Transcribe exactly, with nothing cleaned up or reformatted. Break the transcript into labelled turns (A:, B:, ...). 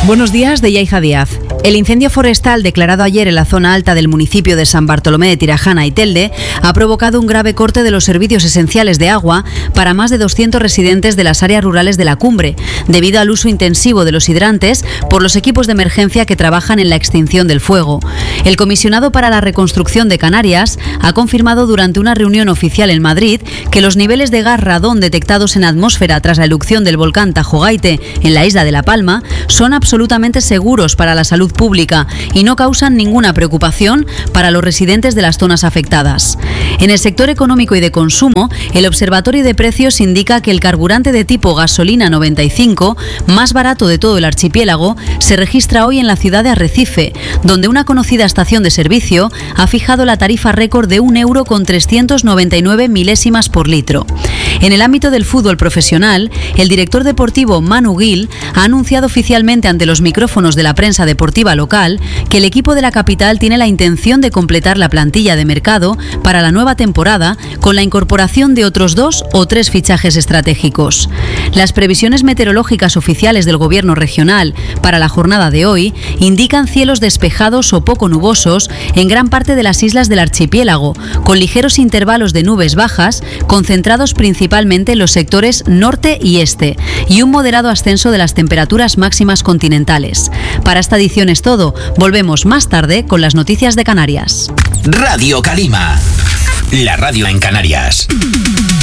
A: Buenos días, de Yaija Díaz. El incendio forestal declarado ayer en la zona alta del municipio de San Bartolomé de Tirajana y Telde ha provocado un grave corte de los servicios esenciales de agua para más de doscientos residentes de las áreas rurales de la cumbre, debido al uso intensivo de los hidrantes por los equipos de emergencia que trabajan en la extinción del fuego. El comisionado para la reconstrucción de Canarias ha confirmado durante una reunión oficial en Madrid que los niveles de gas radón detectados en atmósfera tras la erupción del volcán Tajo Gaite en la isla de La Palma son absolutamente seguros para la salud pública y no causan ninguna preocupación para los residentes de las zonas afectadas. En el sector económico y de consumo, el Observatorio de Precios indica que el carburante de tipo gasolina noventa y cinco, más barato de todo el archipiélago, se registra hoy en la ciudad de Arrecife, donde una conocida estación de servicio ha fijado la tarifa récord de un euro con trescientos noventa y nueve milésimas por litro. En el ámbito del fútbol profesional, el director deportivo Manu Gil ha anunciado oficialmente ante los micrófonos de la prensa deportiva local que el equipo de la capital tiene la intención de completar la plantilla de mercado para la nueva temporada con la incorporación de otros dos o tres fichajes estratégicos. Las previsiones meteorológicas oficiales del gobierno regional para la jornada de hoy indican cielos despejados o poco nubosos en gran parte de las islas del archipiélago, con ligeros intervalos de nubes bajas concentrados principalmente en los sectores norte y este, y un moderado ascenso de las temperaturas máximas continentales. Para esta edición es todo. Volvemos más tarde con las noticias de Canarias.
B: Radio Calima, la radio en Canarias.